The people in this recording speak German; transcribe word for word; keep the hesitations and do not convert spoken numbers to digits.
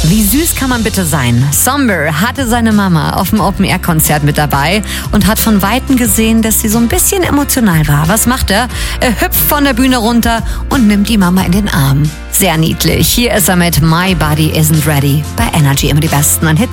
Wie süß kann man bitte sein? Somber hatte seine Mama auf dem Open-Air-Konzert mit dabei und hat von Weitem gesehen, dass sie so ein bisschen emotional war. Was macht er? Er hüpft von der Bühne runter und nimmt die Mama in den Arm. Sehr niedlich. Hier ist er mit My Body Isn't Ready bei Energy. Immer die besten an Hit